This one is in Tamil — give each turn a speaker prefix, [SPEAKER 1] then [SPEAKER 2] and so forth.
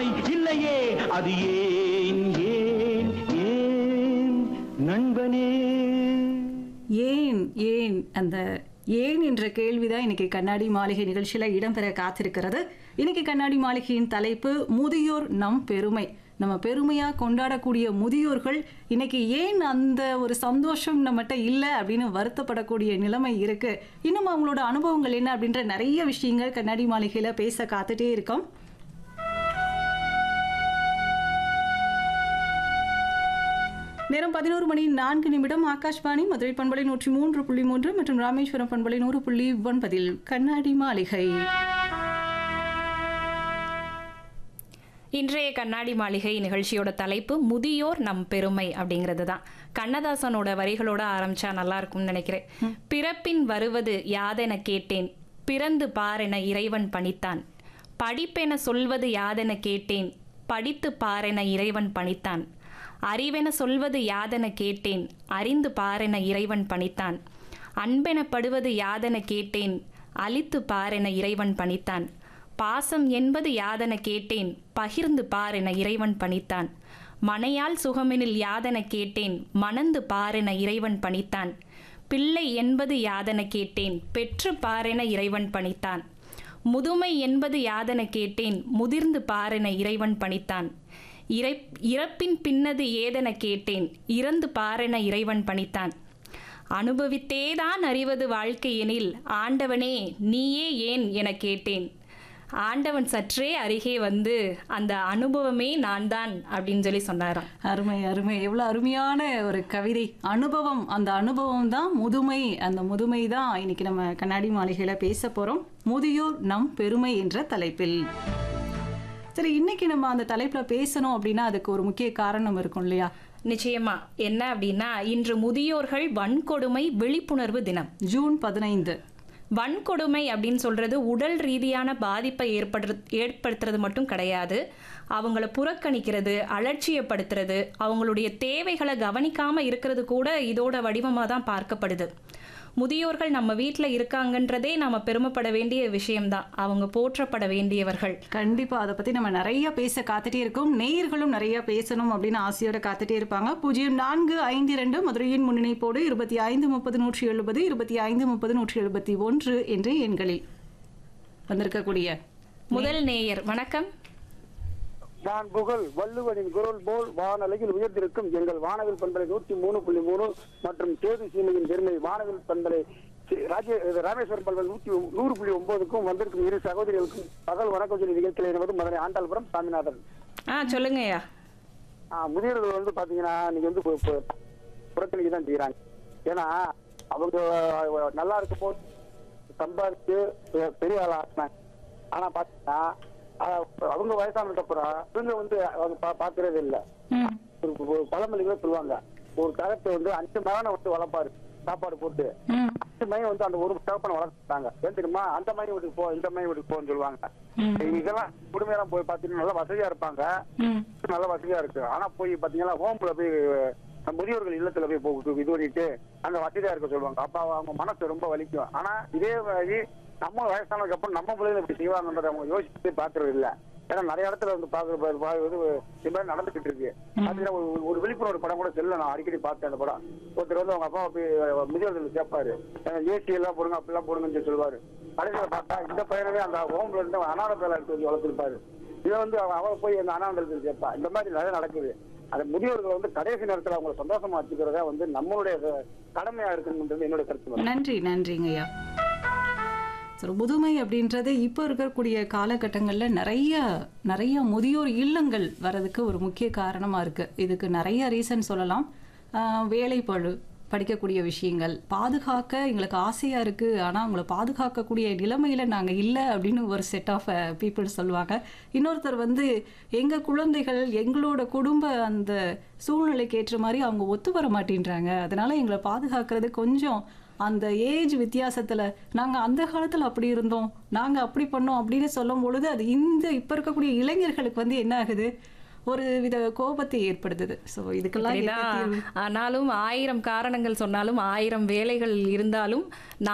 [SPEAKER 1] வருவாய் இல்லையே அது ஏன் ஏன் ஏன் நண்பனே.
[SPEAKER 2] ஏன் ஏன் அந்த ஏன் என்ற கேள்விதான் இன்னைக்கு கண்ணாடி மாளிகை நிகழ்ச்சியில இடம்பெற காத்திருக்கிறது. இன்னைக்கு கண்ணாடி மாளிகையின் தலைப்பு முதியோர் நம் பெருமை. நம்ம பெருமையா கொண்டாடக்கூடிய முதியோர்கள் இன்னைக்கு ஏன் அந்த ஒரு சந்தோஷம் நம்மகிட்ட இல்லை அப்படின்னு வருத்தப்படக்கூடிய நிலைமை இருக்கு. இன்னும் அவங்களோட அனுபவங்கள் என்ன அப்படின்ற நிறைய விஷயங்கள் கண்ணாடி மாளிகையில பேச காத்துட்டே இருக்கோம். நேரம் 11:04 ஆகாஷ்வாணி மதுரை பண்பலை 103.3 மற்றும் ராமேஸ்வரம் பண்பலை 100.9 கண்ணாடி மாளிகை.
[SPEAKER 3] இன்றைய கண்ணாடி மாளிகை நிகழ்ச்சியோட தலைப்பு முதியோர் நம் பெருமை அப்படிங்கிறது தான். கண்ணதாசனோட வரிகளோட ஆரம்பிச்சா நல்லா இருக்கும்னு நினைக்கிறேன். பிறப்பின் வருவது யாதென கேட்டேன், பிறந்து பாரென இறைவன் பணித்தான். படிப்பென சொல்வது யாதென கேட்டேன், படித்து பாரென இறைவன் பணித்தான். அறிவென சொல்வது யாதென கேட்டேன், அறிந்து பாரென இறைவன் பணித்தான். அன்பெனப்படுவது யாதென கேட்டேன், அழித்து பாரென இறைவன் பணித்தான். பாசம் என்பது யாதென கேட்டேன், பகிர்ந்து பாரென இறைவன் பணித்தான். மனையால் சுகமெனில் யாதென கேட்டேன், மணந்து பாரென இறைவன் பணித்தான். பிள்ளை என்பது யாதென கேட்டேன், பெற்று பாரென இறைவன் பணித்தான். முதுமை என்பது யாதென கேட்டேன், முதிர்ந்து பாரென இறைவன் பணித்தான். இறப்பின் பின்னது ஏதென கேட்டேன், இறந்து பாரென இறைவன் பணித்தான். அனுபவித்தேதான் அறிவது வாழ்க்கை எனில் ஆண்டவனே நீயே ஏன் என கேட்டேன். ஆண்டவன் சற்றே அருகே வந்து அந்த அனுபவமே நான் தான் அப்படின்னு சொல்லி சொன்னாராம்.
[SPEAKER 2] அருமை அருமை, எவ்வளவு அருமையான ஒரு கவிதை. அனுபவம், அந்த அனுபவம் தான் முதுமை. அந்த முதுமை தான் இன்னைக்கு நம்ம கண்ணாடி மாளிகையில பேச போறோம். முதியோர் நம் பெருமை என்ற தலைப்பில். சரி, இன்னைக்கு நம்ம அந்த தலைப்புல பேசணும் அப்படின்னா அதுக்கு ஒரு முக்கிய காரணம் இருக்கும் இல்லையா?
[SPEAKER 3] நிச்சயமா. என்ன அப்படின்னா, இன்று முதியோர்கள் வன்கொடுமை விழிப்புணர்வு தினம்.
[SPEAKER 2] ஜூன் 15.
[SPEAKER 3] வன்கொடுமை அப்படின்னு சொல்றது உடல் ரீதியான பாதிப்பை ஏற்படுத்துறது மட்டும் கிடையாது. அவங்கள புறக்கணிக்கிறது, அலட்சியப்படுத்துறது, அவங்களுடைய தேவைகளை கவனிக்காம இருக்கிறது கூட இதோட வடிவமாக தான் பார்க்கப்படுது. முதியோர்கள் நம்ம வீட்டில் இருக்காங்கன்றதே நாம பெருமைப்பட வேண்டிய விஷயம்தான். அவங்க போற்றப்பட வேண்டியவர்கள்.
[SPEAKER 2] கண்டிப்பா அதை பத்தி நம்ம நிறைய பேச காத்துட்டே இருக்கோம். நேயர்களும் நிறைய பேசணும் அப்படின்னு ஆசையோட காத்துட்டே இருப்பாங்க. 0452 மதுரையின் முன்னிணைப்போடு 2530 170 2530 171 என்ற எண்களில் வந்திருக்கக்கூடிய
[SPEAKER 3] முதல் நேயர். வணக்கம்.
[SPEAKER 4] நான் புகழ் வள்ளுவனின் குரல் போல் வானலையில் உயர்ந்திருக்கும் எங்கள் வானவில் பண்பலை 103.3 மற்றும் சேது சீமையின் பெருமை வானவில் பண்பலை ராமேஸ்வரம் பண்பலை 100.9க்கும் வந்திருக்கும் இரு சகோதரிகளுக்கும் பகல் வணக்கம் சொல்லி நிகழ்ச்சியில் என்பது மதுரை ஆண்டாள்புரம் சாமிநாதன்.
[SPEAKER 3] சொல்லுங்கய்யா.
[SPEAKER 4] முதியோர்கள் வந்து பாத்தீங்கன்னா நீங்க வந்து புறக்கணிக்க தான் செய்யறாங்க. ஏன்னா அவங்க நல்லா இருக்கும் போது சம்பாதிச்சு பெரிய ஆளா ஆனாங்க. ஆனா பாத்தீங்கன்னா அவங்க வயசானதுக்கு அப்புறம் இவங்க வந்து அவங்க பாக்குறது இல்ல. பழமொழிகள சொல்லுவாங்க, ஒரு தரத்தை வந்து 5 மகனை வந்து வளர்ப்பாரு சாப்பாடு போட்டு, 5 மகன் வந்து அந்த ஒரு தகப்பனை வளர்த்துட்டாங்க. ஏன் தெரியுமா? அந்த மாதிரி வீட்டுக்கு போ, இந்த மாதிரி வீட்டுக்கு போன்னு சொல்லுவாங்க. இதெல்லாம் குடும்பம் போய் பாத்தீங்கன்னா நல்லா வசதியா இருப்பாங்க, நல்ல வசதியா இருக்கு. ஆனா போய் பாத்தீங்கன்னா ஹோம்ல போய் முதியோர்கள் இல்லத்துல போய் இது பண்ணிட்டு அங்க வசதியா இருக்க சொல்லுவாங்க. அப்ப அவங்க மனசு ரொம்ப வலிக்கும். ஆனா இதே மாதிரி நம்ம வயசானதுக்கு அப்புறம் நம்ம பிள்ளைங்க இப்படி செய்வாங்கன்றத அவங்க யோசிச்சு பாக்குறது இல்ல. ஏன்னா நிறைய இடத்துல வந்து இது மாதிரி நடந்துகிட்டு இருக்கு. பாத்தீங்கன்னா ஒரு விழிப்புணர்வு படம் கூட செல்ல நான் அடிக்கடி பார்த்தேன். அந்த படம் ஒருத்தர் வந்து அவங்க அப்பா முதியோர்கள் கேட்பாரு, ஏசி எல்லாம் போடுங்க அப்படிலாம் போடுங்கன்னு சொல்லுவாரு. கடைசியில பார்த்தா இந்த பையனவே அந்த ஹோம்ல இருந்து அனாதை பேல எடுத்து வந்து வளர்த்துருப்பாரு. இதை வந்து அவ போய் அந்த அனாதை கேட்பா. இந்த மாதிரி நிறைய நடக்குது. அந்த முதியோர்கள் வந்து கடைசி நேரத்தில் அவங்களை சந்தோஷமா வச்சுக்கிறதா வந்து நம்மளுடைய கடமையா இருக்குன்றது என்னுடைய கருத்து.
[SPEAKER 2] நன்றி நன்றிங்கய்யா. முதுமை அப்படின்றது இப்போ இருக்கக்கூடிய காலகட்டங்களில் நிறைய முதியோர் இல்லங்கள் வர்றதுக்கு ஒரு முக்கிய காரணமாக இருக்குது. இதுக்கு நிறைய ரீசன் சொல்லலாம். வேலைப்பளு, படிக்கக்கூடிய விஷயங்கள், பாதுகாக்க எங்களுக்கு ஆசையாக இருக்குது ஆனால் அவங்கள பாதுகாக்கக்கூடிய நிலைமையில் நாங்கள் இல்லை அப்படின்னு ஒரு செட் ஆஃப் பீப்புள் சொல்லுவாங்க. இன்னொருத்தர் வந்து எங்கள் குழந்தைகள் எங்களோட குடும்ப அந்த சூழ்நிலைக்கு ஏற்ற மாதிரி அவங்க ஒத்து வர மாட்டேன்றாங்க, அதனால் எங்களை பாதுகாக்கிறது கொஞ்சம் அந்த ஏஜ் வித்தியாசத்தில் நாங்கள் அந்த காலத்தில் அப்படி இருந்தோம், நாங்கள் அப்படி பண்ணோம் அப்படின்னு சொல்லும் பொழுது அது இப்போ இருக்கக்கூடிய இளைஞர்களுக்கு வந்து என்ன ஆகுது, ஒரு வித கோபத்தை ஏற்படுத்துது. ஸோ இதுக்கெல்லாம்
[SPEAKER 3] ஆனாலும் 1000 காரணங்கள் சொன்னாலும் 1000 வேலைகள் இருந்தாலும்